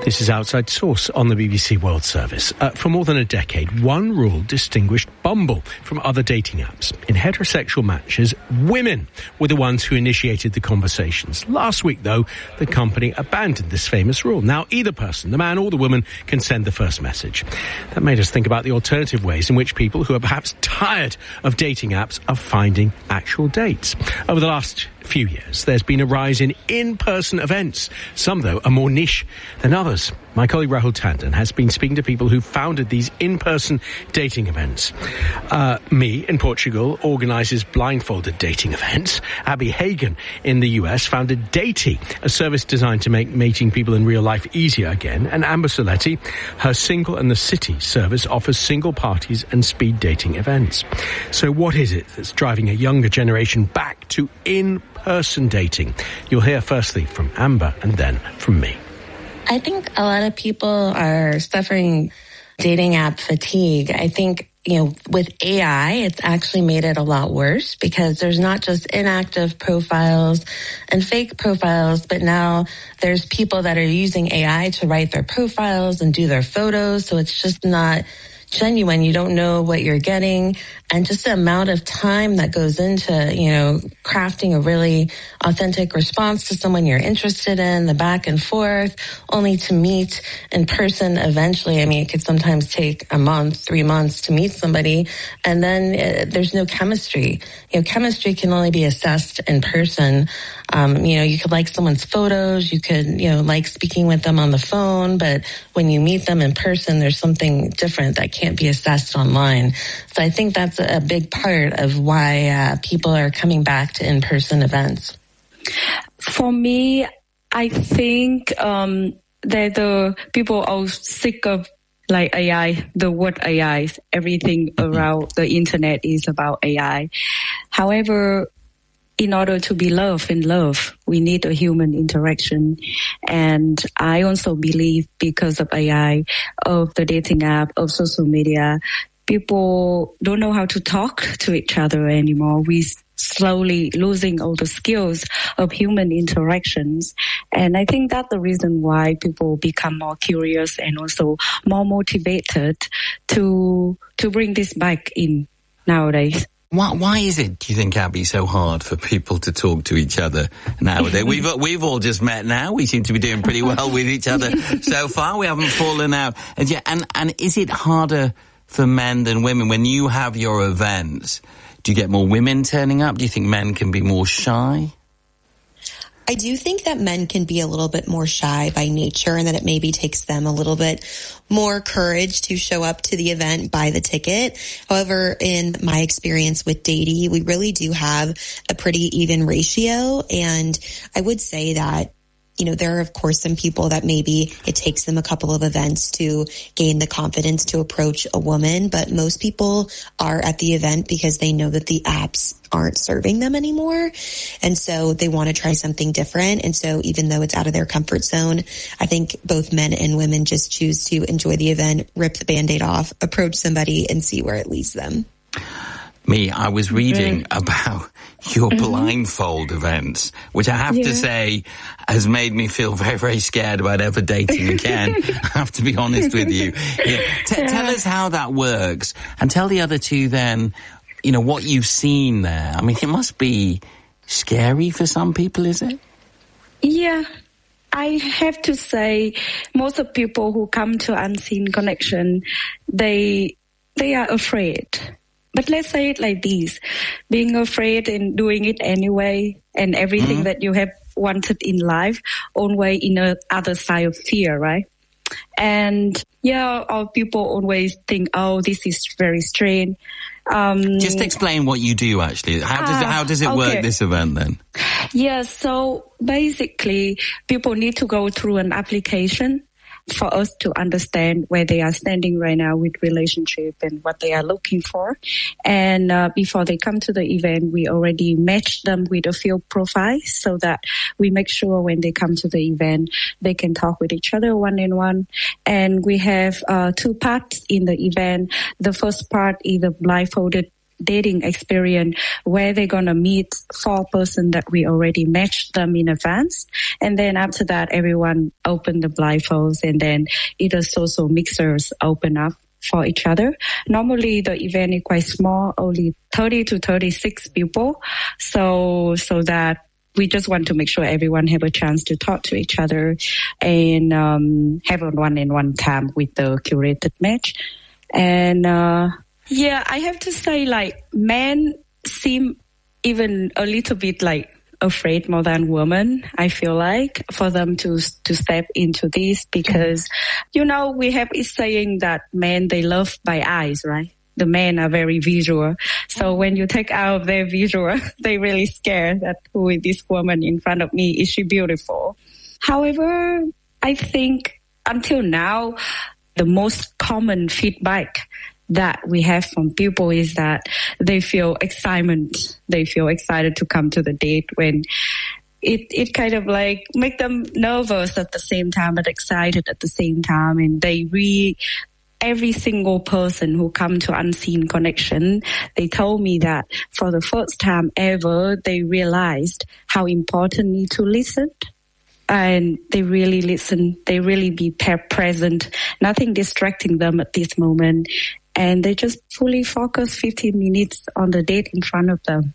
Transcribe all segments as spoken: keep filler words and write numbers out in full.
This is Outside Source on the B B C World Service. Uh, for more than a decade, one rule distinguished Bumble from other dating apps. In heterosexual matches, women were the ones who initiated the conversations. Last week, though, the company abandoned this famous rule. Now, either person, the man or the woman, can send the first message. That made us think about the alternative ways in which people who are perhaps tired of dating apps are finding actual dates. Over the last few years, there's been a rise in in-person events. Some, though, are more niche than others. My colleague Rahul Tandon has been speaking to people who founded these in-person dating events. Uh, Me, in Portugal, organises blindfolded dating events. Abby Hagen in the U S founded Datey, a service designed to make meeting people in real life easier again. And Amber Soletti, her Single and the City service, offers single parties and speed dating events. So what is it that's driving a younger generation back to in-person dating? You'll hear firstly from Amber and then from me. I think a lot of people are suffering dating app fatigue. I think, you know, with A I, it's actually made it a lot worse because there's not just inactive profiles and fake profiles, but now there's people that are using A I to write their profiles and do their photos. So it's just not genuine. You don't know what you're getting. And just the amount of time that goes into, you know, crafting a really authentic response to someone you're interested in, the back and forth, only to meet in person eventually. I mean, it could sometimes take a month, three months to meet somebody, and then uh, there's no chemistry. You know, chemistry can only be assessed in person. Um, you know, you could like someone's photos, you could, you know, like speaking with them on the phone, but when you meet them in person, there's something different that can't be assessed online. So I think that's a big part of why uh, people are coming back to in-person events. For me, I think um, that the people are sick of like A I, the word A I. Everything around the internet is about A I. However, in order to be loved and love, we need a human interaction. And I also believe because of A I, of the dating app, of social media, people don't know how to talk to each other anymore. We slowly losing all the skills of human interactions. And I think that's the reason why people become more curious and also more motivated to to bring this back in nowadays. Why, why is it, do you think, Abby, so hard for people to talk to each other nowadays? we've we've all just met now. We seem to be doing pretty well with each other so far. We haven't fallen out. And yeah, and, and is it harder for men than women? When you have your events, do you get more women turning up? Do you think men can be more shy? I do think that men can be a little bit more shy by nature and that it maybe takes them a little bit more courage to show up to the event, buy the ticket. However, in my experience with Datey, we really do have a pretty even ratio. And I would say that, you know, there are, of course, some people that maybe it takes them a couple of events to gain the confidence to approach a woman. But most people are at the event because they know that the apps aren't serving them anymore. And so they want to try something different. And so even though it's out of their comfort zone, I think both men and women just choose to enjoy the event, rip the Band-Aid off, approach somebody and see where it leads them. Me, I was reading mm-hmm. about your blindfold mm-hmm. events, which I have yeah. to say has made me feel very, very scared about ever dating again. I have to be honest with you. Yeah. T- yeah. Tell us how that works and tell the other two then, you know, what you've seen there. I mean, it must be scary for some people, is it? Yeah. I have to say most of people who come to Unseen Connection, they they are afraid. But let's say it like this, being afraid and doing it anyway, and everything mm-hmm. that you have wanted in life, always in a other side of fear, right? And yeah, our people always think, oh, this is very strange. Um, Just explain what you do actually. How does, uh, how does it okay. work, this event then? Yeah, so basically people need to go through an application for us to understand where they are standing right now with relationship and what they are looking for. And uh, before they come to the event, we already match them with a few profiles so that we make sure when they come to the event, they can talk with each other one-on-one. And we have uh, two parts in the event. The first part is the blindfolded dating experience where they're going to meet four person that we already matched them in advance. And then after that, everyone open the blindfolds and then either social mixers open up for each other. Normally the event is quite small, only thirty to thirty-six people. So, so that we just want to make sure everyone have a chance to talk to each other and um, have a one-on-one time with the curated match. And uh, yeah, I have to say, like, men seem even a little bit like afraid more than women, I feel like, for them to to step into this because, you know, we have this saying that men, they love by eyes, right? The men are very visual. So when you take out their visual, they really scared that who is this woman in front of me? Is she beautiful? However, I think until now, the most common feedback that we have from people is that they feel excitement. They feel excited to come to the date when it, it kind of like make them nervous at the same time, but excited at the same time. And they really, every single person who come to Unseen Connection, they told me that for the first time ever, they realized how important it is to listen. And they really listen. They really be present. Nothing distracting them at this moment. And they just fully focus fifteen minutes on the date in front of them.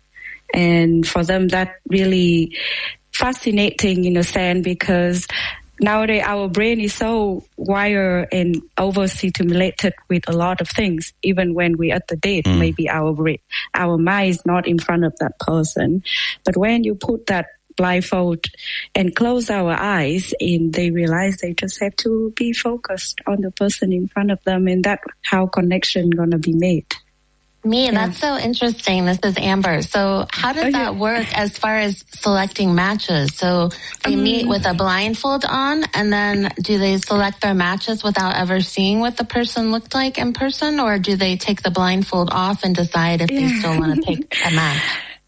And for them, that really fascinating in a sense because nowadays our brain is so wired and overstimulated with a lot of things. Even when we're at the date, mm. maybe our brain, our mind is not in front of that person. But when you put that blindfold and close our eyes and they realize they just have to be focused on the person in front of them, and that's how connection gonna be made. Me, yeah. That's so interesting. This is Amber. So how does oh, that yeah. work as far as selecting matches? So they um, meet with a blindfold on, and then do they select their matches without ever seeing what the person looked like in person, or do they take the blindfold off and decide if yeah. they still want to pick a match?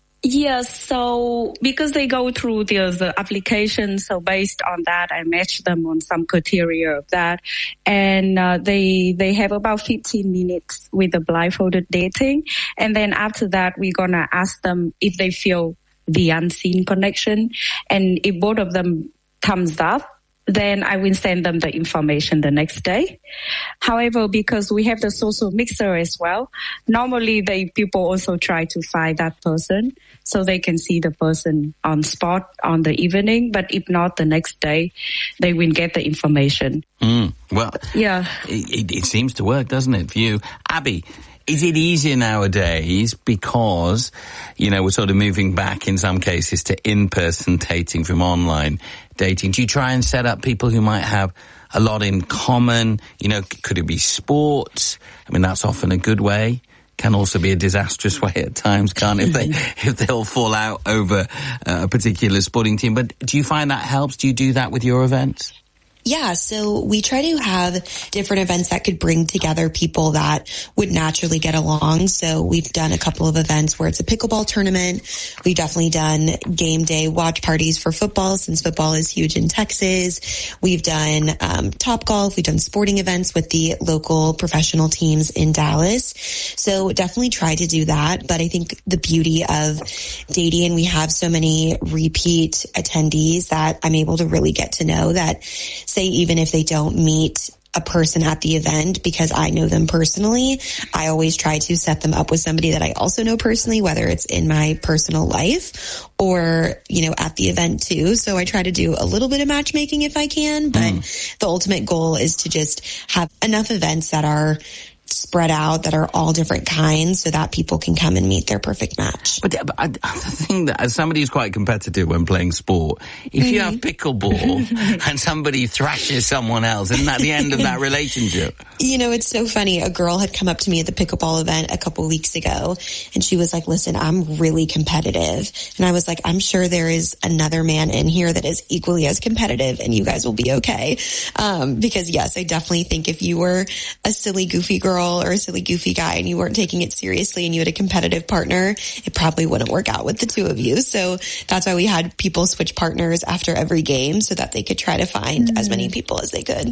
Yes, so because they go through the, the application, so based on that, I match them on some criteria of that. And uh, they they have about fifteen minutes with the blindfolded dating. And then after that, we're going to ask them if they feel the unseen connection. And if both of them thumbs up, then I will send them the information the next day. However, because we have the social mixer as well, normally they people also try to find that person so they can see the person on spot on the evening. But if not, the next day they will get the information. Mm, well, yeah, it, it seems to work, doesn't it, for you? Abby, is it easier nowadays because, you know, we're sort of moving back in some cases to in-person dating from online dating? Do you try and set up people who might have a lot in common? You know, could it be sports? I mean, that's often a good way. Can also be a disastrous way at times, can't it? If they, if they all fall out over uh, a particular sporting team. But do you find that helps? Do you do that with your events? Yeah, so we try to have different events that could bring together people that would naturally get along. So we've done a couple of events where it's a pickleball tournament. We've definitely done game day watch parties for football, since football is huge in Texas. We've done um, Topgolf. We've done sporting events with the local professional teams in Dallas. So definitely try to do that. But I think the beauty of dating, we have so many repeat attendees that I'm able to really get to know that, say, even if they don't meet a person at the event because I know them personally, I always try to set them up with somebody that I also know personally, whether it's in my personal life or, you know, at the event too. So I try to do a little bit of matchmaking if I can, but mm. the ultimate goal is to just have enough events that are spread out, that are all different kinds, so that people can come and meet their perfect match. But, but I, I think that as somebody who's quite competitive when playing sport, if mm-hmm. you have pickleball and somebody thrashes someone else, isn't that the end of that relationship? You know, it's so funny. A girl had come up to me at the pickleball event a couple weeks ago, and she was like, listen, I'm really competitive. And I was like, I'm sure there is another man in here that is equally as competitive, and you guys will be okay. Um, because yes, I definitely think if you were a silly, goofy girl or a silly, goofy guy and you weren't taking it seriously and you had a competitive partner, it probably wouldn't work out with the two of you. So that's why we had people switch partners after every game so that they could try to find mm-hmm. as many people as they could.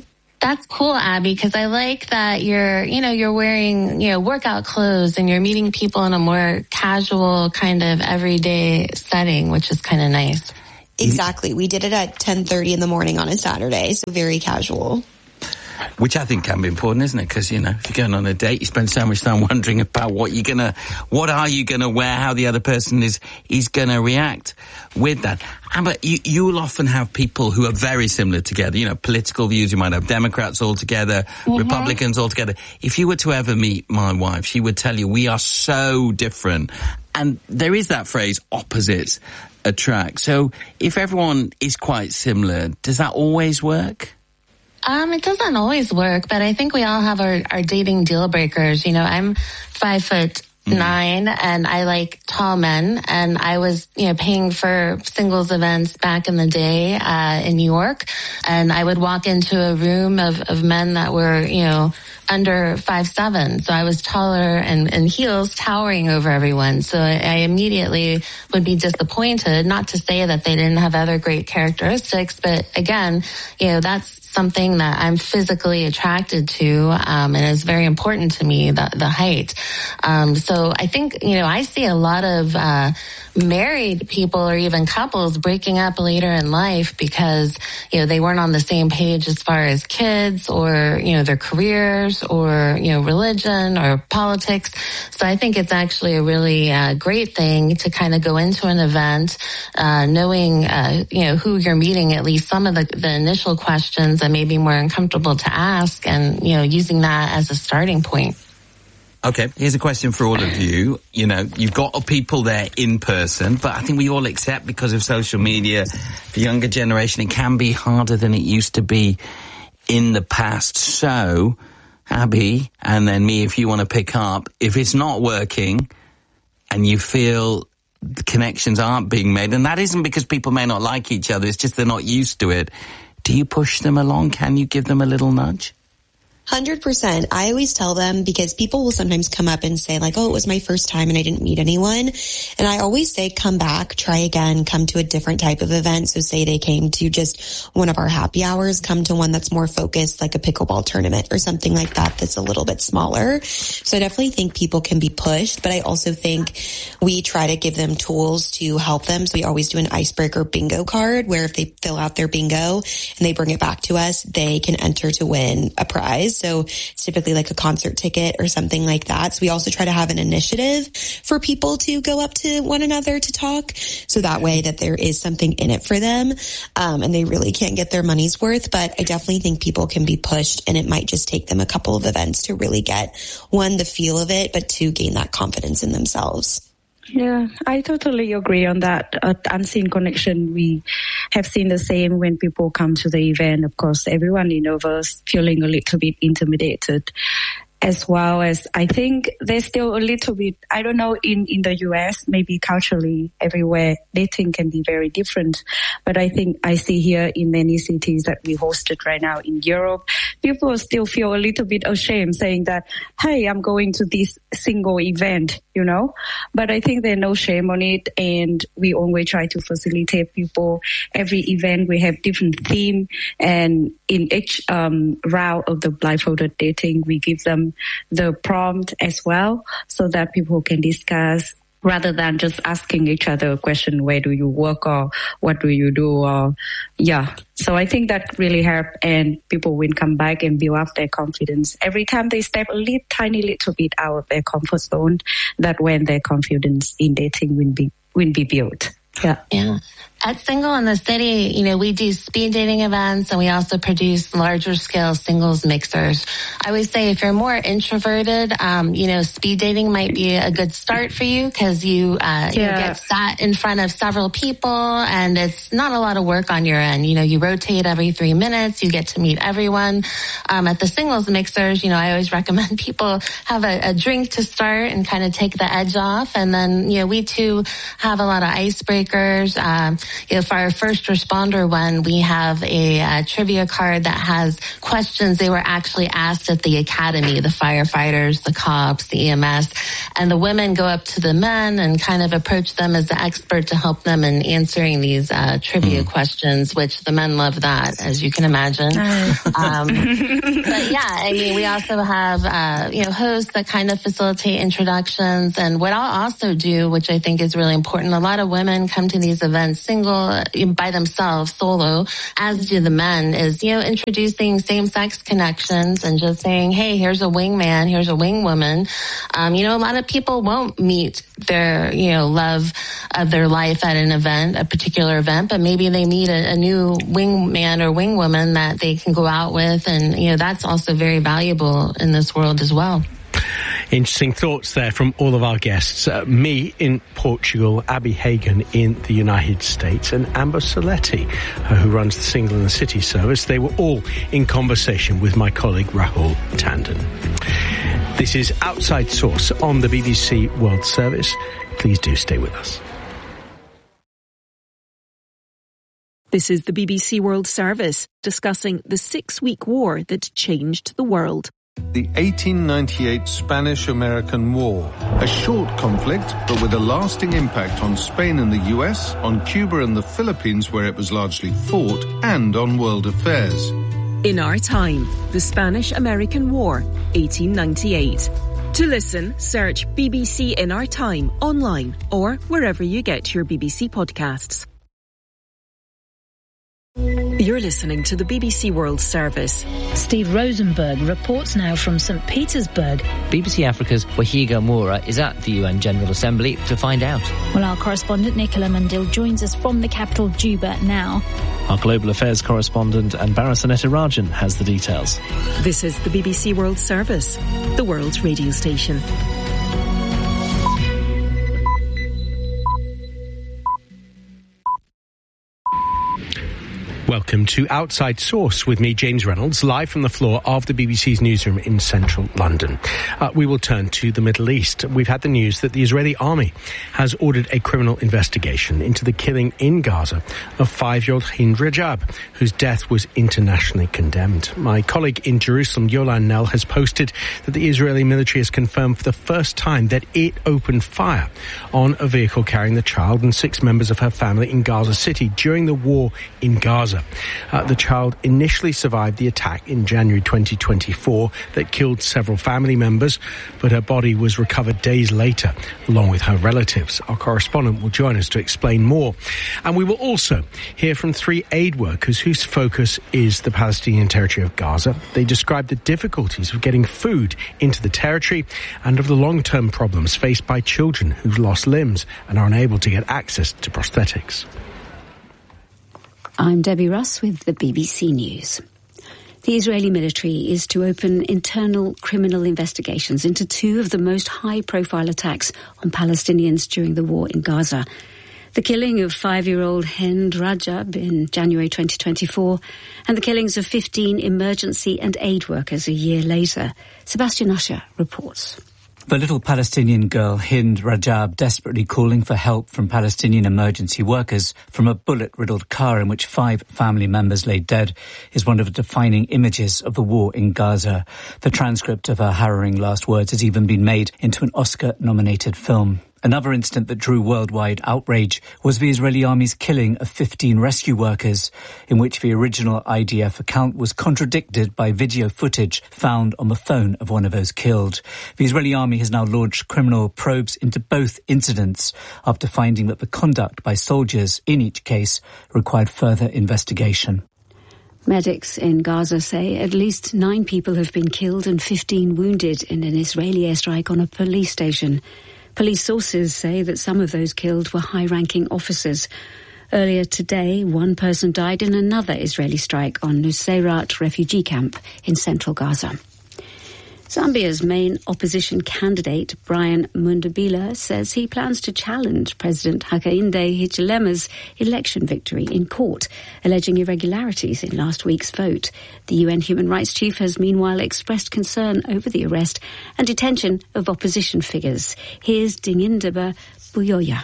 That's cool, Abby, because I like that you're, you know, you're wearing, you know, workout clothes and you're meeting people in a more casual kind of everyday setting, which is kind of nice. Exactly. We did it at ten thirty in the morning on a Saturday, so very casual. Which I think can be important, isn't it? Because, you know, if you're going on a date, you spend so much time wondering about what you're going to, what are you going to wear, how the other person is, is going to react with that. Amber, you, you'll often have people who are very similar together, you know, political views. You might have Democrats all together, mm-hmm. Republicans all together. If you were to ever meet my wife, she would tell you we are so different. And there is that phrase, opposites attract. So if everyone is quite similar, does that always work? Um, it doesn't always work, but I think we all have our, our dating deal breakers. You know, I'm five foot mm. nine and I like tall men, and I was, you know, paying for singles events back in the day, uh, in New York. And I would walk into a room of, of men that were, you know, under five seven. So I was taller and, and heels towering over everyone. So I, I immediately would be disappointed, not to say that they didn't have other great characteristics, but again, you know, that's something that I'm physically attracted to, um, and is very important to me, the, the height. Um, so I think, you know, I see a lot of, uh, married people or even couples breaking up later in life because, you know, they weren't on the same page as far as kids or, you know, their careers or, you know, religion or politics. So I think it's actually a really uh, great thing to kind of go into an event, uh, knowing, uh, you know, who you're meeting, at least some of the, the initial questions that may be more uncomfortable to ask, and, you know, using that as a starting point. Okay, here's a question for all of you. You know, you've got people there in person, but I think we all accept because of social media, the younger generation, it can be harder than it used to be in the past. So, Abby, and then me, if you want to pick up, if it's not working and you feel the connections aren't being made, and that isn't because people may not like each other, it's just they're not used to it, do you push them along? Can you give them a little nudge? one hundred percent. I always tell them, because people will sometimes come up and say like, oh, it was my first time and I didn't meet anyone. And I always say, come back, try again, come to a different type of event. So say they came to just one of our happy hours, come to one that's more focused, like a pickleball tournament or something like that that's a little bit smaller. So I definitely think people can be pushed, but I also think we try to give them tools to help them. So we always do an icebreaker bingo card where if they fill out their bingo and they bring it back to us, they can enter to win a prize. So it's typically like a concert ticket or something like that. So we also try to have an initiative for people to go up to one another to talk. So that way that there is something in it for them. Um, and they really can't get their money's worth. But I definitely think people can be pushed, and it might just take them a couple of events to really get, one, the feel of it, but two, gain that confidence in themselves. Yeah, I totally agree on that. At Unseen Connection, we have seen the same when people come to the event. Of course, everyone is nervous, feeling a little bit intimidated, as well as I think there's still a little bit, I don't know, in, in the U S, maybe culturally everywhere, dating can be very different. But I think I see here in many cities that we hosted right now in Europe, people still feel a little bit ashamed saying that, hey, I'm going to this single event, you know, but I think there's no shame on it. And we always try to facilitate people. Every event, we have different theme, and in each um, round of the blindfolded dating, we give them the prompt as well so that people can discuss rather than just asking each other a question, where do you work or what do you do? Or yeah. So I think that really helped, and people will come back and build up their confidence. Every time they step a little, tiny little bit out of their comfort zone, that when their confidence in dating will be, will be built. Yeah. Yeah. At Single in the City, you know, we do speed dating events, and we also produce larger scale singles mixers. I always say if you're more introverted, um, you know, speed dating might be a good start for you, because you, uh, yeah. you get sat in front of several people, and it's not a lot of work on your end. You know, you rotate every three minutes, you get to meet everyone. Um, at the singles mixers, you know, I always recommend people have a, a drink to start and kind of take the edge off. And then, you know, we too have a lot of icebreakers. Um, you know, for our first responder one, we have a uh, trivia card that has questions they were actually asked at the academy, the firefighters, the cops, the E M S, and the women go up to the men and kind of approach them as the expert to help them in answering these uh, trivia mm. questions, which the men love that, as you can imagine. um, but yeah, I mean, we also have, uh, you know, hosts that kind of facilitate introductions. And what I'll also do, which I think is really important, a lot of women come to these events single, by themselves, solo, as do the men, is, you know, introducing same-sex connections and just saying, hey, here's a wingman, here's a wingwoman. Um, you know, a lot of people won't meet their, you know, love of their life at an event, a particular event, but maybe they meet a, a new wingman or wingwoman that they can go out with. And, you know, that's also very valuable in this world as well. Interesting thoughts there from all of our guests. Uh, me in Portugal, Abby Hagan in the United States, and Amber Soletti, uh, who runs the Single in the City service. They were all in conversation with my colleague Rahul Tandon. This is Outside Source on the B B C World Service. Please do stay with us. This is the B B C World Service, discussing the six-week war that changed the world. The eighteen ninety-eight Spanish-American War, a short conflict but with a lasting impact on Spain and the U S, on Cuba and the Philippines where it was largely fought, and on world affairs. In Our Time, the Spanish-American War, eighteen ninety-eight. To listen, search B B C In Our Time online or wherever you get your B B C podcasts. You're listening to the B B C World Service. Steve Rosenberg reports now from Saint Petersburg. B B C Africa's Wahiga Moura is at the U N General Assembly to find out. Well, our correspondent Nicola Mandil joins us from the capital Juba now. Our global affairs correspondent Anbara Sonetta Rajan has the details. This is the B B C World Service, the world's radio station. Welcome to Outside Source with me, James Reynolds, live from the floor of the B B C's newsroom in central London. Uh, we will turn to the Middle East. We've had the news that the Israeli army has ordered a criminal investigation into the killing in Gaza of five-year-old Hind Rajab, whose death was internationally condemned. My colleague in Jerusalem, Yolan Nell, has posted that the Israeli military has confirmed for the first time that it opened fire on a vehicle carrying the child and six members of her family in Gaza City during the war in Gaza. Uh, the child initially survived the attack in January twenty twenty-four that killed several family members, but her body was recovered days later, along with her relatives. Our correspondent will join us to explain more. And we will also hear from three aid workers whose focus is the Palestinian territory of Gaza. They describe the difficulties of getting food into the territory and of the long-term problems faced by children who've lost limbs and are unable to get access to prosthetics. I'm Debbie Russ with the B B C News. The Israeli military is to open internal criminal investigations into two of the most high-profile attacks on Palestinians during the war in Gaza. The killing of five-year-old Hind Rajab in January twenty twenty-four and the killings of fifteen emergency and aid workers a year later. Sebastian Usher reports. The little Palestinian girl, Hind Rajab, desperately calling for help from Palestinian emergency workers from a bullet-riddled car in which five family members lay dead, is one of the defining images of the war in Gaza. The transcript of her harrowing last words has even been made into an Oscar-nominated film. Another incident that drew worldwide outrage was the Israeli army's killing of fifteen rescue workers, in which the original I D F account was contradicted by video footage found on the phone of one of those killed. The Israeli army has now launched criminal probes into both incidents after finding that the conduct by soldiers in each case required further investigation. Medics in Gaza say at least nine people have been killed and fifteen wounded in an Israeli airstrike on a police station. Police sources say that some of those killed were high-ranking officers. Earlier today, one person died in another Israeli strike on Nuseirat refugee camp in central Gaza. Zambia's main opposition candidate, Brian Mundabila, says he plans to challenge President Hakainde Hichilema's election victory in court, alleging irregularities in last week's vote. The U N Human Rights Chief has meanwhile expressed concern over the arrest and detention of opposition figures. Here's Dingindaba Buyoya.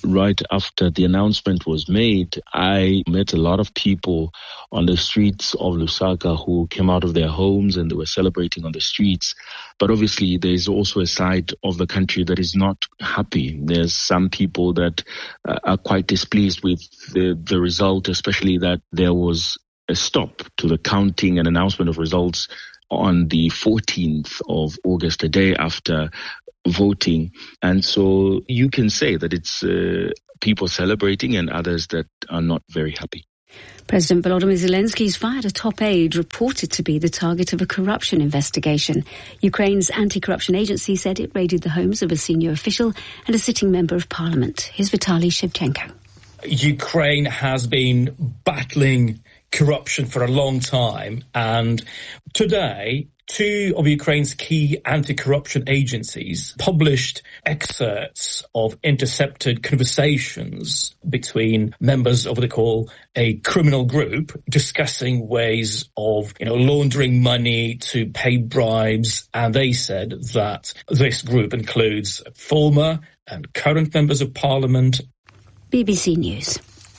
right after the announcement was made, I met a lot of people on the streets of Lusaka who came out of their homes and they were celebrating on the streets. But obviously, there's also a side of the country that is not happy. There's some people that uh, are quite displeased with the, the result, especially that there was a stop to the counting and announcement of results on the fourteenth of August, a day after voting. And so you can say that it's uh, people celebrating and others that are not very happy. President Volodymyr Zelensky's fired a top aide reported to be the target of a corruption investigation. Ukraine's anti-corruption agency said it raided the homes of a senior official and a sitting member of parliament. Here's Vitaly Shevchenko. Ukraine has been battling corruption for a long time, and today two of Ukraine's key anti-corruption agencies published excerpts of intercepted conversations between members of what they call a criminal group discussing ways of, you know, laundering money to pay bribes. And they said that this group includes former and current members of parliament. B B C News.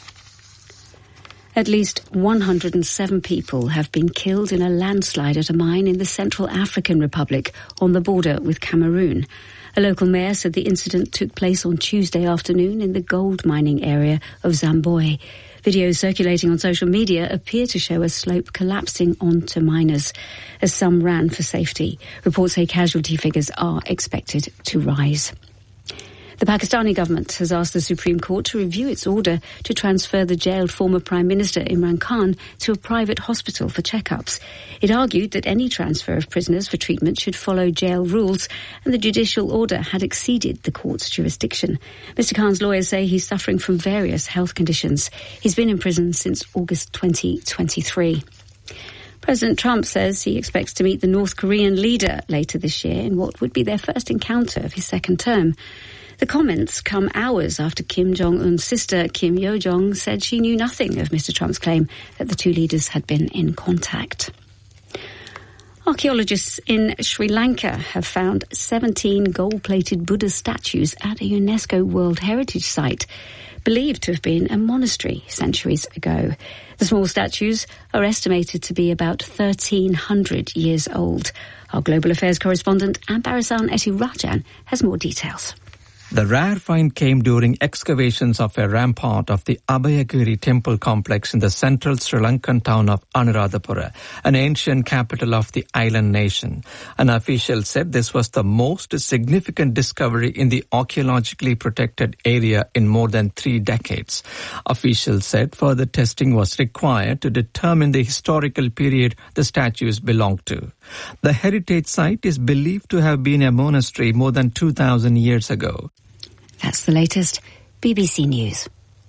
At least one hundred seven people have been killed in a landslide at a mine in the Central African Republic on the border with Cameroon. A local mayor said the incident took place on Tuesday afternoon in the gold mining area of Zamboy. Videos circulating on social media appear to show a slope collapsing onto miners as some ran for safety. Reports say casualty figures are expected to rise. The Pakistani government has asked the Supreme Court to review its order to transfer the jailed former Prime Minister Imran Khan to a private hospital for checkups. It argued that any transfer of prisoners for treatment should follow jail rules, and the judicial order had exceeded the court's jurisdiction. Mister Khan's lawyers say he's suffering from various health conditions. He's been in prison since August twenty twenty-three. President Trump says he expects to meet the North Korean leader later this year in what would be their first encounter of his second term. The comments come hours after Kim Jong-un's sister, Kim Yo-jong, said she knew nothing of Mister Trump's claim that the two leaders had been in contact. Archaeologists in Sri Lanka have found seventeen gold-plated Buddha statues at a UNESCO World Heritage Site, believed to have been a monastery centuries ago. The small statues are estimated to be about thirteen hundred years old. Our Global Affairs correspondent, Ambarasan Ethirajan, has more details. The rare find came during excavations of a rampart of the Abhayagiri temple complex in the central Sri Lankan town of Anuradhapura, an ancient capital of the island nation. An official said this was the most significant discovery in the archaeologically protected area in more than three decades. Officials said further testing was required to determine the historical period the statues belonged to. The heritage site is believed to have been a monastery more than two thousand years ago. That's the latest. B B C News.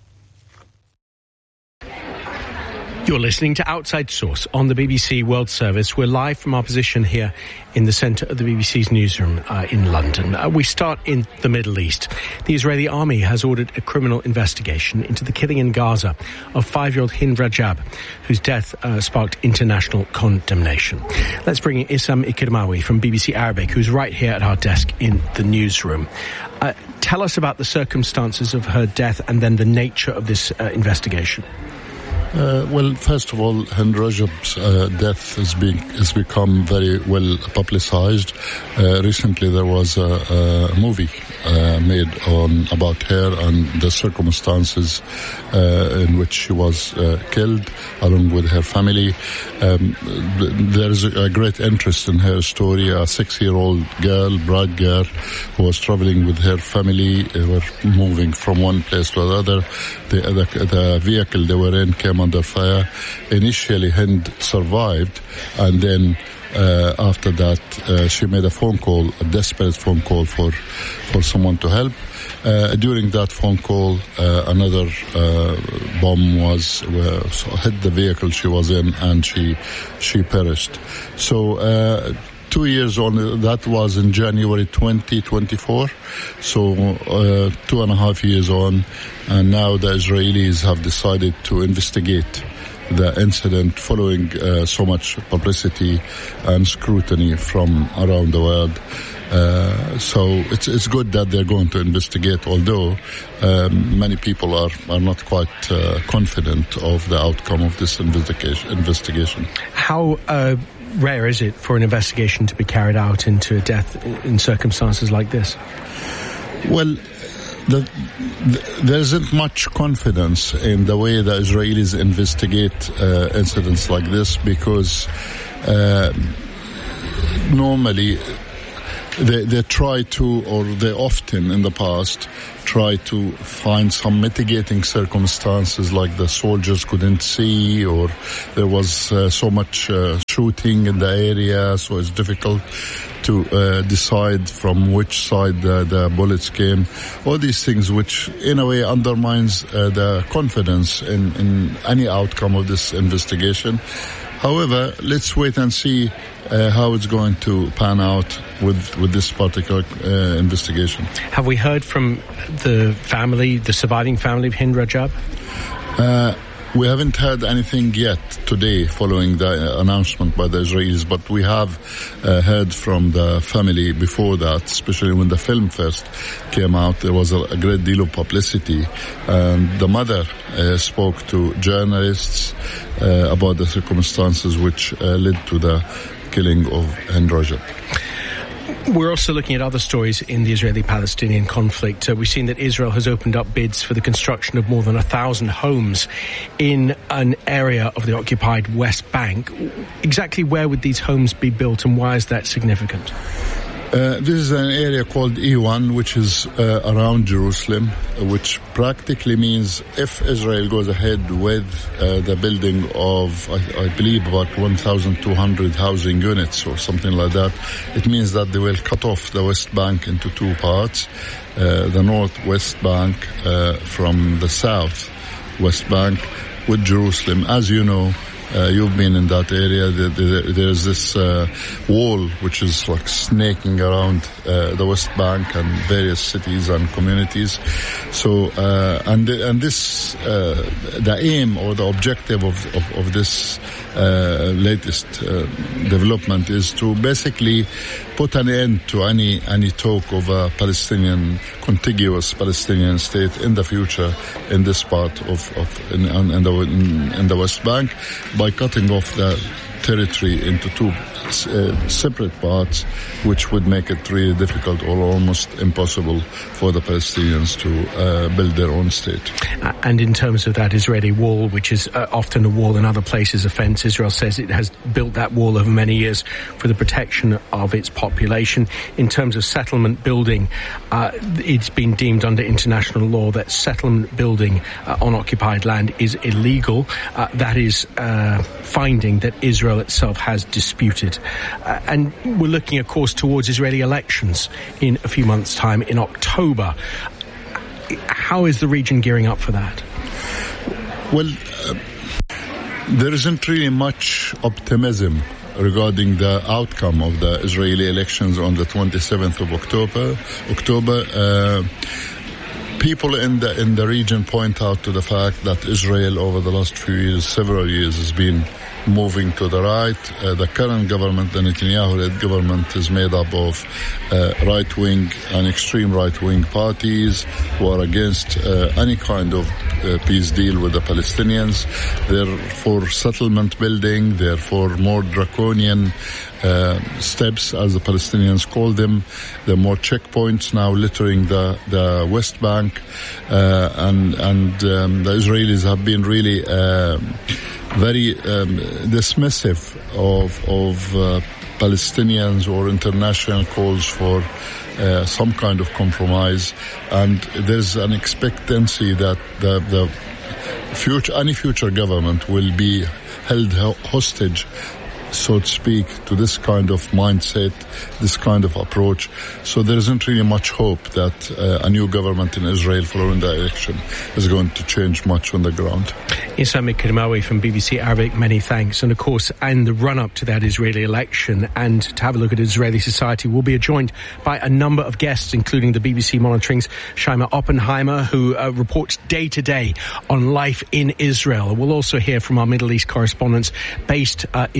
You're listening to Outside Source on the B B C World Service. We're live from our position here in the centre of the B B C's newsroom uh, in London. Uh, we start in the Middle East. The Israeli army has ordered a criminal investigation into the killing in Gaza of five-year-old Hind Rajab, whose death uh, sparked international condemnation. Let's bring in Issam Ikirmawi from B B C Arabic, who's right here at our desk in the newsroom. Uh, tell us about the circumstances of her death and then the nature of this uh, investigation. Uh, well, first of all, Hind Rajab's uh, death has, been, has become very well publicized. Uh, recently, there was a, a movie uh, made on about her and the circumstances uh, in which she was uh, killed, along with her family. Um, there is a, a great interest in her story. A six-year-old girl, bright girl, who was traveling with her family. They were moving from one place to another. The, the, the vehicle they were in came under fire. Initially, Hind survived, and then uh, after that, uh, she made a phone call, a desperate phone call for for someone to help. Uh, during that phone call, uh, another uh, bomb was uh, hit the vehicle she was in, and she she perished. So. Uh, Two years on, that was in January twenty twenty-four, so uh, two and a half years on, and now the Israelis have decided to investigate the incident following uh, so much publicity and scrutiny from around the world. Uh, so it's it's good that they're going to investigate, although um, many people are, are not quite uh, confident of the outcome of this investigation. investigation. How uh, rare is it for an investigation to be carried out into a death in circumstances like this? Well, The, the, there isn't much confidence in the way the Israelis investigate uh, incidents like this, because uh, normally they, they try to, or they often in the past try to find some mitigating circumstances, like the soldiers couldn't see, or there was uh, so much uh, shooting in the area, so it's difficult to uh, decide from which side the, the bullets came. All these things which in a way undermines uh, the confidence in, in any outcome of this investigation. However, let's wait and see uh, how it's going to pan out with, with this particular uh, investigation. Have we heard from the family, the surviving family of Hind Rajab? Uh, We haven't heard anything yet today following the announcement by the Israelis, but we have uh, heard from the family before that, especially when the film first came out. There was a, a great deal of publicity, and the mother uh, spoke to journalists uh, about the circumstances which uh, led to the killing of Hind Rajab. We're also looking at other stories in the Israeli-Palestinian conflict. Uh, we've seen that Israel has opened up bids for the construction of more than a thousand homes in an area of the occupied West Bank. Exactly where would these homes be built, and why is that significant? Uh, this is an area called E one, which is uh, around Jerusalem, which practically means if Israel goes ahead with uh, the building of, I, I believe, about one thousand two hundred housing units or something like that, it means that they will cut off the West Bank into two parts, uh, the Northwest Bank uh, from the South West Bank, with Jerusalem. As you know, Uh, you've been in that area. There, there, there's this uh, wall which is like snaking around uh, the West Bank and various cities and communities. So, uh, and and this, uh, the aim or the objective of of, of this uh, latest uh, development is to basically put an end to any any talk of a Palestinian contiguous Palestinian state in the future in this part of of in, in the in, in the West Bank, by cutting off the territory into two uh, separate parts, which would make it really difficult or almost impossible for the Palestinians to uh, build their own state. And in terms of that Israeli wall, which is uh, often a wall in other places, a fence, Israel says it has built that wall over many years for the protection of its population. In terms of settlement building, uh, it's been deemed under international law that settlement building uh, on occupied land is illegal. Uh, that is uh, finding that Israel itself has disputed. Uh, and we're looking, of course, towards Israeli elections in a few months' time, in October. How is the region gearing up for that? Well, uh, there isn't really much optimism regarding the outcome of the Israeli elections on the twenty-seventh of October. October. Uh, People in the in the region point out to the fact that Israel over the last few years, several years, has been moving to the right. Uh, the current government, the Netanyahu-led government, is made up of uh, right-wing and extreme right-wing parties who are against uh, any kind of uh, peace deal with the Palestinians. They're for settlement building. They're for more draconian Uh, steps, as the Palestinians call them. There are more checkpoints now littering the, the West Bank, uh, and and um, the Israelis have been really uh, very um, dismissive of of uh, Palestinians or international calls for uh, some kind of compromise, and there's an expectancy that the, the future any future government will be held hostage, so to speak, to this kind of mindset, this kind of approach. So there isn't really much hope that uh, a new government in Israel following the election is going to change much on the ground. Isami Karimawi from B B C Arabic, many thanks. And of course, and the run-up to that Israeli election, and to have a look at Israeli society, we'll be joined by a number of guests, including the B B C Monitoring's Shaima Oppenheimer, who uh, reports day to day on life in Israel. We'll also hear from our Middle East correspondents based uh, in Israel,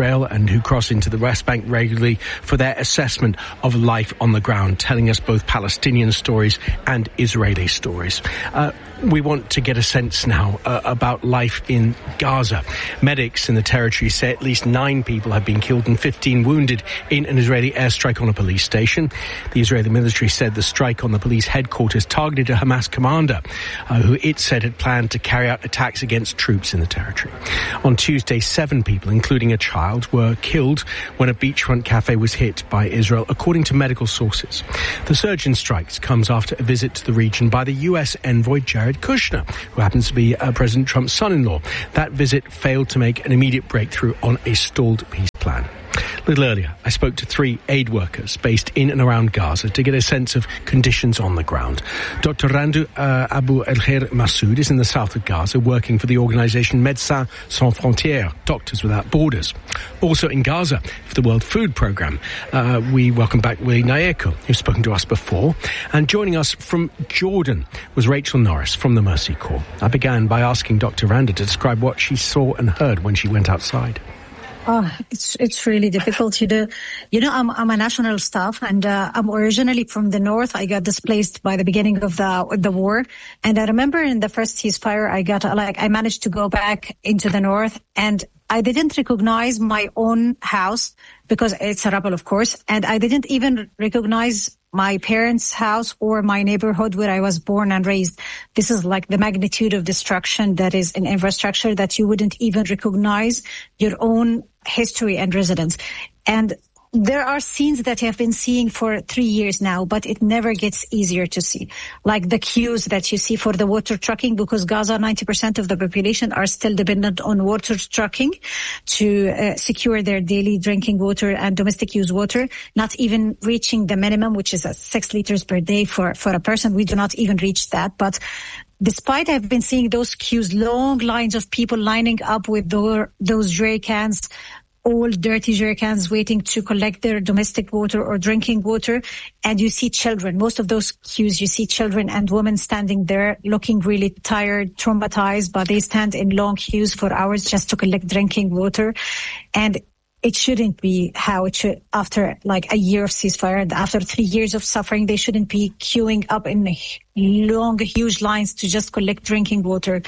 Israel and who cross into the West Bank regularly for their assessment of life on the ground, telling us both Palestinian stories and Israeli stories. Uh, we want to get a sense now uh, about life in Gaza. Medics in the territory say at least nine people have been killed and fifteen wounded in an Israeli airstrike on a police station. The Israeli military said the strike on the police headquarters targeted a Hamas commander uh, who it said had planned to carry out attacks against troops in the territory. On Tuesday, seven people, including a child, were killed when a beachfront cafe was hit by Israel, according to medical sources. The surge in strikes comes after a visit to the region by the U S envoy Jared Kushner, who happens to be uh, President Trump's son-in-law. That visit failed to make an immediate breakthrough on a stalled peace plan. A little earlier, I spoke to three aid workers based in and around Gaza to get a sense of conditions on the ground. Doctor Randu uh, Abu El-Khair Massoud is in the south of Gaza working for the organisation Médecins Sans Frontières, Doctors Without Borders. Also in Gaza, for the World Food Programme, uh, we welcome back Willie Nayeko, who's spoken to us before. And joining us from Jordan was Rachel Norris from the Mercy Corps. I began by asking Doctor Randu to describe what she saw and heard when she went outside. Oh, it's it's really difficult to do. You know, I'm I'm a national staff, and uh, I'm originally from the north. I got displaced by the beginning of the the war, and I remember in the first ceasefire, I got like I managed to go back into the north, and I didn't recognize my own house because it's a rebel, of course, and I didn't even recognize my parents' house or my neighborhood where I was born and raised. This is like the magnitude of destruction that is in infrastructure that you wouldn't even recognize your own history and residence. And there are scenes that I have been seeing for three years now, but it never gets easier to see. Like the queues that you see for the water trucking, because Gaza, ninety percent of the population are still dependent on water trucking to uh, secure their daily drinking water and domestic use water, not even reaching the minimum, which is uh, six liters per day for, for a person. We do not even reach that. But despite I've been seeing those queues, long lines of people lining up with those, those jerry cans, all dirty jerry cans waiting to collect their domestic water or drinking water. And you see children. Most of those queues, you see children and women standing there looking really tired, traumatized, but they stand in long queues for hours just to collect drinking water. And it shouldn't be how it should, after like a year of ceasefire and after three years of suffering, they shouldn't be queuing up in long, huge lines to just collect drinking water.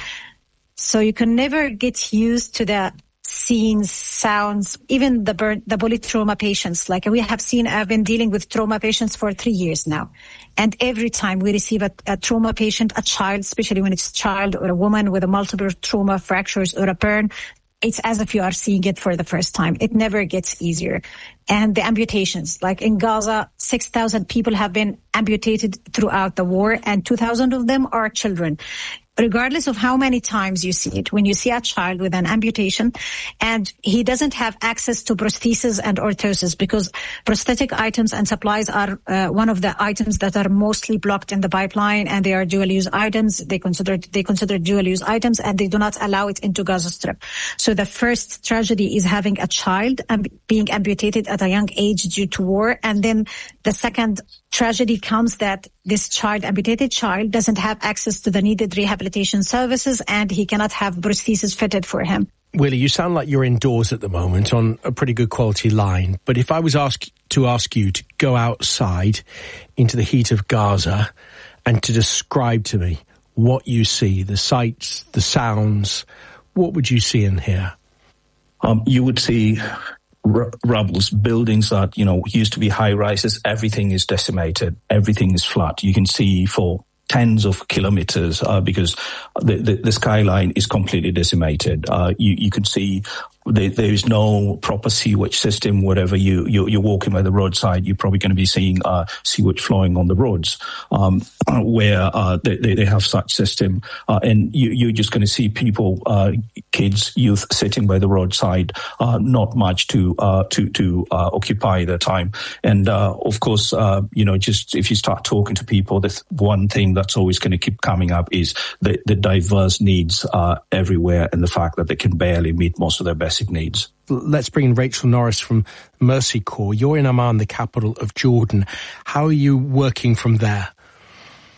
So you can never get used to the scenes, sounds, even the burn, the bullet trauma patients. Like we have seen, I've been dealing with trauma patients for three years now. And every time we receive a, a trauma patient, a child, especially when it's a child or a woman with a multiple trauma fractures or a burn, it's as if you are seeing it for the first time. It never gets easier. And the amputations, like in Gaza, six thousand people have been amputated throughout the war, and two thousand of them are children. Regardless of how many times you see it, when you see a child with an amputation and he doesn't have access to prosthesis and orthosis, because prosthetic items and supplies are uh, one of the items that are mostly blocked in the pipeline, and they are dual-use items. They consider they consider dual-use items, and they do not allow it into Gaza Strip. So the first tragedy is having a child um, being amputated at a young age due to war, and then the second tragedy comes that this child, amputated child, doesn't have access to the needed rehabilitation services, and he cannot have prosthesis fitted for him. Willie, you sound like you're indoors at the moment on a pretty good quality line. But if I was asked to ask you to go outside into the heat of Gaza and to describe to me what you see, the sights, the sounds, what would you see and hear? Um, you would see r- rubbles, buildings that, you know, used to be high rises. Everything is decimated. Everything is flat. You can see for tens of kilometers uh, because the, the, the skyline is completely decimated. Uh, you, you can see there, there is no proper sewage system. Wherever you, you, you're walking by the roadside, you're probably going to be seeing uh, sewage flowing on the roads um, where uh, they, they have such system. Uh, and you, you're just going to see people, uh, kids, youth sitting by the roadside, uh, not much to uh, to to uh, occupy their time. And uh, of course, uh, you know, just if you start talking to people, the th- one thing that's always going to keep coming up is the, the diverse needs uh, everywhere, and the fact that they can barely meet most of their basic needs. Let's bring in Rachel Norris from Mercy Corps. You're in Amman, the capital of Jordan. How are you working from there?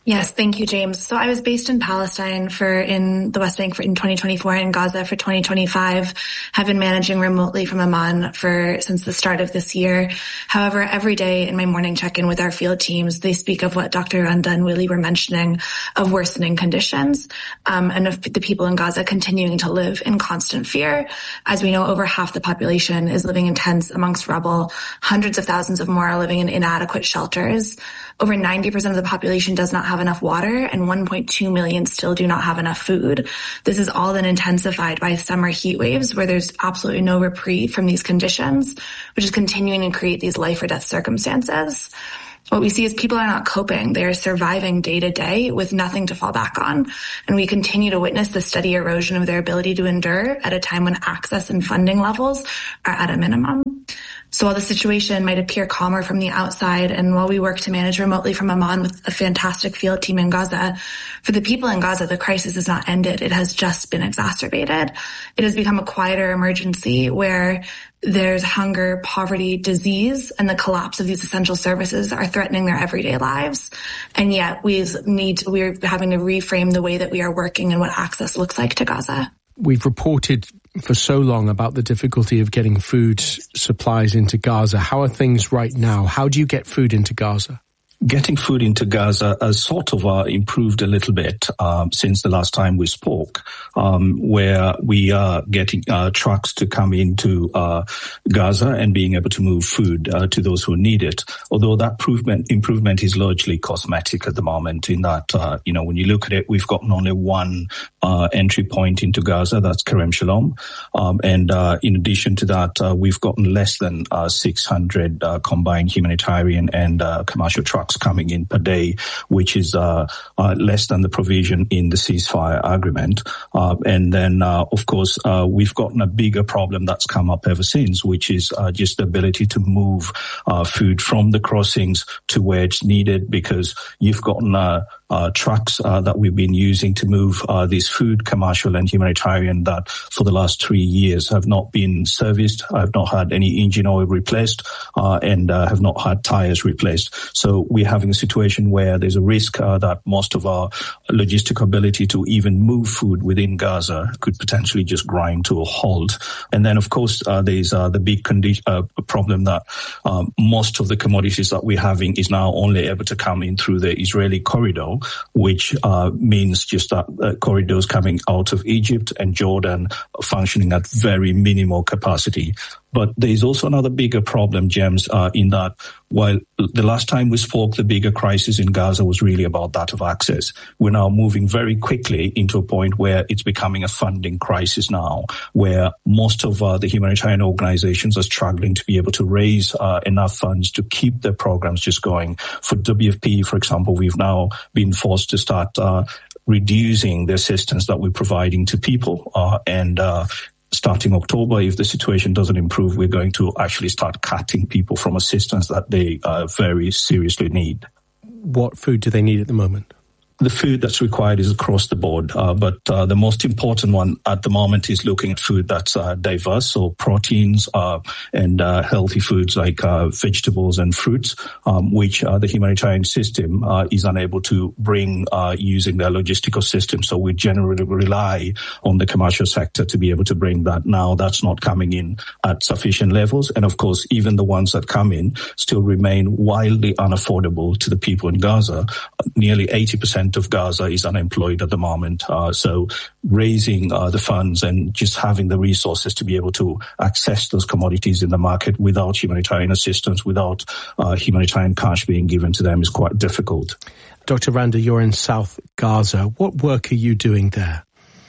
Yes, thank you, James. So I was based in Palestine for in the West Bank for in twenty twenty-four and Gaza for twenty twenty-five. Have been managing remotely from Amman for since the start of this year. However, every day in my morning check-in with our field teams, they speak of what Doctor Randa and Willie were mentioning of worsening conditions, um, and of the people in Gaza continuing to live in constant fear. As we know, over half the population is living in tents amongst rubble. Hundreds of thousands of more are living in inadequate shelters. Over ninety percent of the population does not have enough water, and one point two million still do not have enough food. This is all then intensified by summer heat waves where there's absolutely no reprieve from these conditions, which is continuing to create these life or death circumstances. What we see is people are not coping. They are surviving day to day with nothing to fall back on. And we continue to witness the steady erosion of their ability to endure at a time when access and funding levels are at a minimum. So while the situation might appear calmer from the outside, and while we work to manage remotely from Amman with a fantastic field team in Gaza, for the people in Gaza, the crisis is not ended. It has just been exacerbated. It has become a quieter emergency where there's hunger, poverty, disease, and the collapse of these essential services are threatening their everyday lives. And yet we need to, we're having to reframe the way that we are working and what access looks like to Gaza. We've reported for so long about the difficulty of getting food supplies into Gaza. How are things right now? How do you get food into Gaza? Getting food into Gaza has sort of uh, improved a little bit um, since the last time we spoke, um, where we are getting uh, trucks to come into uh, Gaza and being able to move food uh, to those who need it. Although that improvement, improvement is largely cosmetic at the moment in that, uh, you know, when you look at it, we've gotten only one uh, entry point into Gaza, that's Kerem Shalom. Um, and uh, in addition to that, uh, we've gotten less than uh, six hundred uh, combined humanitarian and uh, commercial trucks coming in per day, which is uh, uh, less than the provision in the ceasefire agreement. Uh, and then, uh, of course, uh, we've gotten a bigger problem that's come up ever since, which is uh, just the ability to move uh, food from the crossings to where it's needed, because you've gotten uh, uh, trucks uh, that we've been using to move uh, this food, commercial and humanitarian, that for the last three years have not been serviced, have not had any engine oil replaced, uh, and uh, have not had tires replaced. So we're having a situation where there's a risk uh, that most of our logistic ability to even move food within Gaza could potentially just grind to a halt. And then, of course, uh, there's uh, the big condi- uh, problem that um, most of the commodities that we're having is now only able to come in through the Israeli corridor, which uh, means just that uh, corridors coming out of Egypt and Jordan functioning at very minimal capacity. But there's also another bigger problem, James, uh, in that while the last time we spoke, the bigger crisis in Gaza was really about that of access. We're now moving very quickly into a point where it's becoming a funding crisis now, where most of uh, the humanitarian organizations are struggling to be able to raise uh, enough funds to keep their programs just going. For W F P, for example, we've now been forced to start uh, reducing the assistance that we're providing to people, uh, and uh starting October, if the situation doesn't improve, we're going to actually start cutting people from assistance that they uh, very seriously need. What food do they need at the moment? The food that's required is across the board, uh, but uh, the most important one at the moment is looking at food that's uh, diverse, so proteins uh, and uh, healthy foods like uh, vegetables and fruits, um, which uh, the humanitarian system uh, is unable to bring uh, using their logistical system. So we generally rely on the commercial sector to be able to bring that. Now that's not coming in at sufficient levels, and of course, even the ones that come in still remain wildly unaffordable to the people in Gaza. Nearly eighty percent of Gaza is unemployed at the moment. Uh, so raising uh, the funds and just having the resources to be able to access those commodities in the market without humanitarian assistance, without uh, humanitarian cash being given to them is quite difficult. Doctor Randa, you're in South Gaza. What work are you doing there?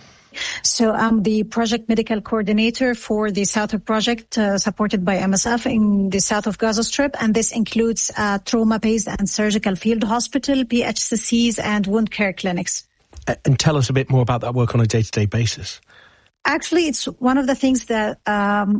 So I'm the project medical coordinator for the South Project uh, supported by M S F in the south of Gaza Strip. And this includes uh, trauma-based and surgical field hospital, P H C Cs, and wound care clinics. And tell us a bit more about that work on a day-to-day basis. Actually, it's one of the things that um,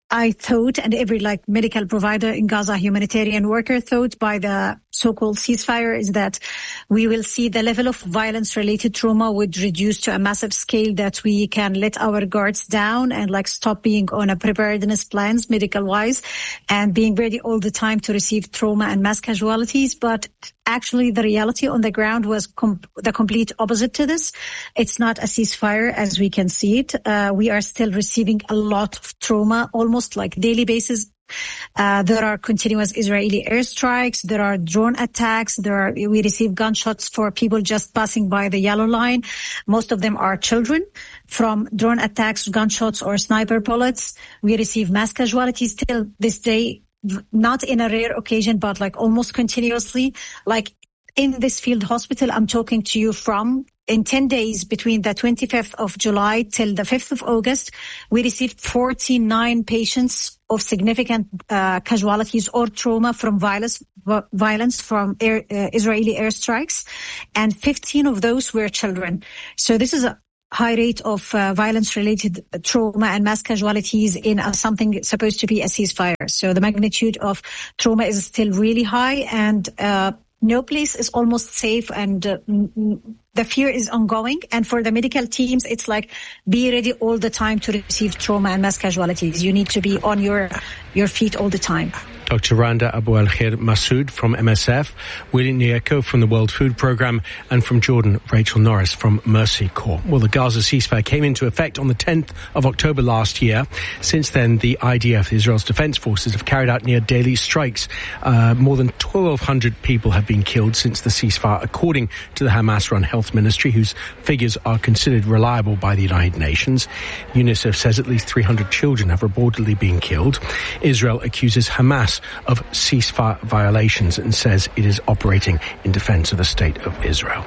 I thought, and every like medical provider in Gaza, humanitarian worker thought by the so-called ceasefire, is that we will see the level of violence-related trauma would reduce to a massive scale, that we can let our guards down and like stop being on a preparedness plans medical-wise and being ready all the time to receive trauma and mass casualties. But actually, the reality on the ground was com- the complete opposite to this. It's not a ceasefire as we can see it. Uh, we are still receiving a lot of trauma, almost like daily basis. Uh, there are continuous Israeli airstrikes. There are drone attacks. There are, we receive gunshots for people just passing by the yellow line. Most of them are children from drone attacks, gunshots, or sniper bullets. We receive mass casualties till this day, not in a rare occasion, but like almost continuously. Like in this field hospital I'm talking to you from, in ten days between the twenty-fifth of July till the fifth of August, we received forty-nine patients of significant uh, casualties or trauma from violence, violence from air, uh, Israeli airstrikes, and fifteen of those were children. So this is a high rate of uh, violence-related trauma and mass casualties in uh, something supposed to be a ceasefire. So the magnitude of trauma is still really high, and uh, no place is almost safe, and uh, the fear is ongoing. And for the medical teams, it's like, be ready all the time to receive trauma and mass casualties. You need to be on your your feet all the time. Doctor Randa Abu al-Khair Masood from M S F, Willie Nyeko from the World Food Programme, and from Jordan, Rachel Norris from Mercy Corps. Well, the Gaza ceasefire came into effect on the tenth of October last year. Since then, the I D F, Israel's defence forces, have carried out near daily strikes. Uh, more than twelve hundred people have been killed since the ceasefire, according to the Hamas-run health ministry, whose figures are considered reliable by the United Nations. UNICEF says at least three hundred children have reportedly been killed. Israel accuses Hamas of ceasefire violations and says it is operating in defence of the state of Israel.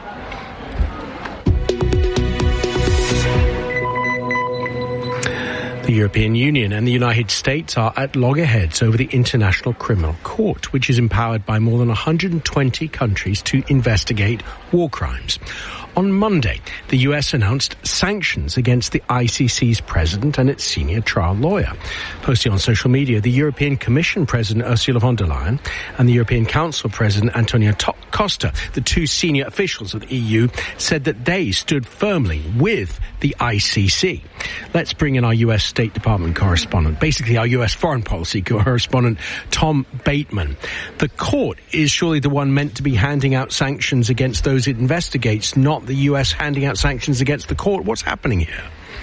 The European Union and the United States are at loggerheads over the International Criminal Court, which is empowered by more than one hundred twenty countries to investigate war crimes. On Monday, the U S announced sanctions against the I C C's president and its senior trial lawyer. Posting on social media, the European Commission President Ursula von der Leyen and the European Council President Antonio Costa, the two senior officials of the E U, said that they stood firmly with the I C C. Let's bring in our U S State Department correspondent, basically our U S foreign policy correspondent, Tom Bateman. The court is surely the one meant to be handing out sanctions against those it investigates, not the U S handing out sanctions against the court. What's happening here?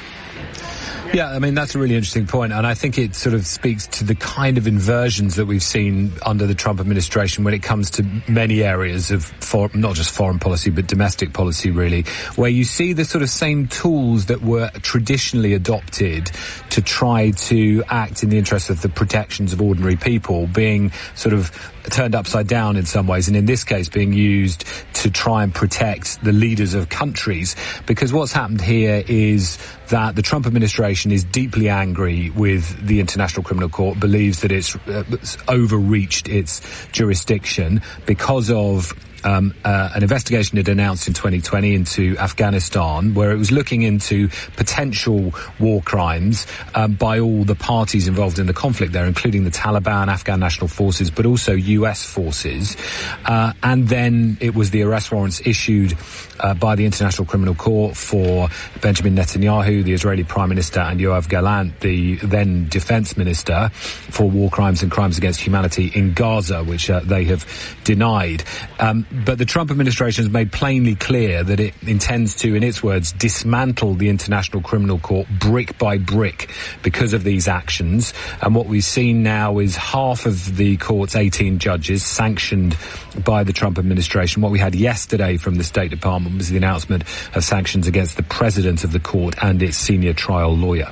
Yeah, I mean, that's a really interesting point, and I think it sort of speaks to the kind of inversions that we've seen under the Trump administration when it comes to many areas of for, not just foreign policy, but domestic policy, really, where you see the sort of same tools that were traditionally adopted to try to act in the interest of the protections of ordinary people being sort of turned upside down in some ways, and in this case being used to try and protect the leaders of countries. Because what's happened here is that the Trump administration is deeply angry with the International Criminal Court, believes that it's, uh, it's overreached its jurisdiction because of Um, uh, an investigation it announced in twenty twenty into Afghanistan, where it was looking into potential war crimes um, by all the parties involved in the conflict there, including the Taliban, Afghan National Forces, but also U S forces. Uh, and then it was the arrest warrants issued uh, by the International Criminal Court for Benjamin Netanyahu, the Israeli Prime Minister, and Yoav Gallant, the then Defense Minister, for war crimes and crimes against humanity in Gaza, which uh, they have denied. Um, But the Trump administration has made plainly clear that it intends to, in its words, dismantle the International Criminal Court brick by brick because of these actions. And what we've seen now is half of the court's eighteen judges sanctioned by the Trump administration. What we had yesterday from the State Department was the announcement of sanctions against the president of the court and its senior trial lawyer.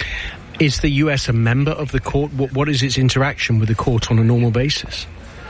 Is the U S a member of the court? What, what is its interaction with the court on a normal basis?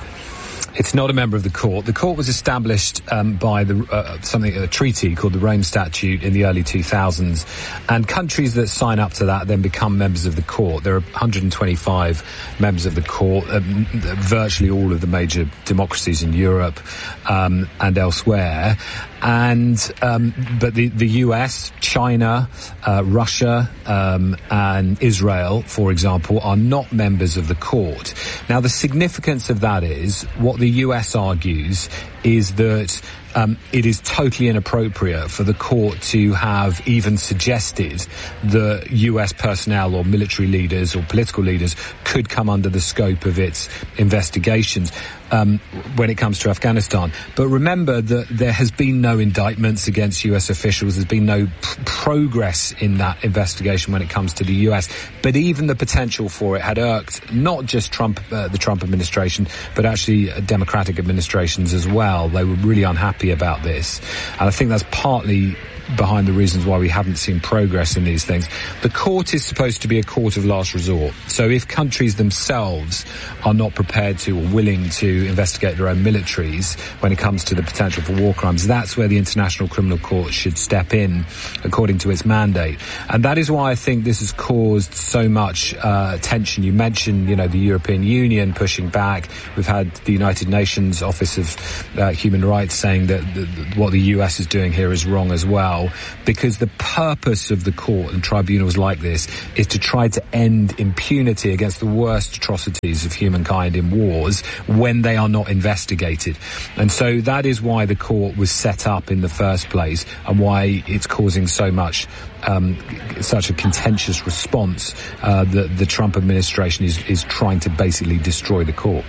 It's not a member of the court. The court was established um, by the uh, something a treaty called the Rome Statute in the early two thousands, and countries that sign up to that then become members of the court. There are one hundred twenty-five members of the court, uh, virtually all of the major democracies in Europe um, and elsewhere. And um, but the, the U S, China, uh, Russia, um, and Israel, for example, are not members of the court. Now, the significance of that is what the U S argues is that Um, it is totally inappropriate for the court to have even suggested that U S personnel or military leaders or political leaders could come under the scope of its investigations um, when it comes to Afghanistan. But remember that there has been no indictments against U S officials. There's been no p- progress in that investigation when it comes to the U S. But even the potential for it had irked not just Trump, uh, the Trump administration, but actually uh, Democratic administrations as well. They were really unhappy about this, and I think that's partly behind the reasons why we haven't seen progress in these things. The court is supposed to be a court of last resort, so if countries themselves are not prepared to or willing to investigate their own militaries when it comes to the potential for war crimes, that's where the International Criminal Court should step in according to its mandate. And that is why I think this has caused so much uh, tension. You mentioned, you know, the European Union pushing back. We've had the United Nations Office of uh, Human Rights saying that the, what the U S is doing here is wrong as well, because the purpose of the court and tribunals like this is to try to end impunity against the worst atrocities of humankind in wars when they are not investigated. And so that is why the court was set up in the first place, and why it's causing so much um, such a contentious response uh, that the Trump administration is, is trying to basically destroy the court.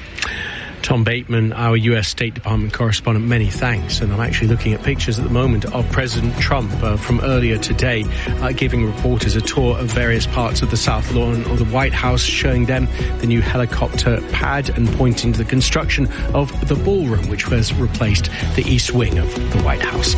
Tom Bateman, our U S State Department correspondent, many thanks. And I'm actually looking at pictures at the moment of President Trump uh, from earlier today, uh, giving reporters a tour of various parts of the South Lawn of the White House, showing them the new helicopter pad and pointing to the construction of the ballroom, which has replaced the East Wing of the White House.